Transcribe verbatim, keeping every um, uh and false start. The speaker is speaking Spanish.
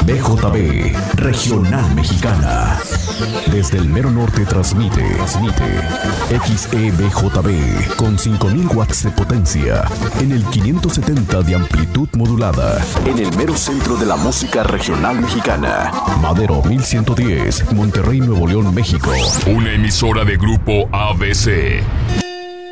B J B, Regional Mexicana. Desde el mero norte transmite, transmite X E B J B con cinco mil watts de potencia en el quinientos setenta de amplitud modulada en el mero centro de la música regional mexicana. Madero mil ciento diez, Monterrey, Nuevo León, México. Una emisora de Grupo A B C.